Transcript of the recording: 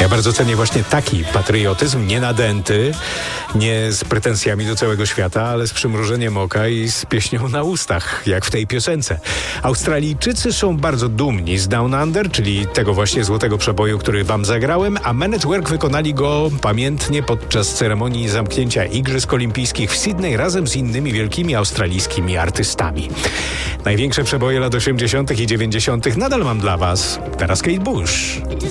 Ja bardzo cenię właśnie taki patriotyzm, nie nadęty, nie z pretensjami do całego świata, ale z przymrużeniem oka i z pieśnią na ustach, jak w tej piosence. Australijczycy są bardzo dumni z Down Under, czyli tego właśnie złotego przeboju, który wam zagrałem, a Men at Work wykonali go pamiętnie podczas ceremonii zamknięcia Igrzysk Olimpijskich w Sydney razem z innymi wielkimi australijskimi artystami. Największe przeboje lat 80. i 90. nadal mam dla was. Teraz Kate Bush.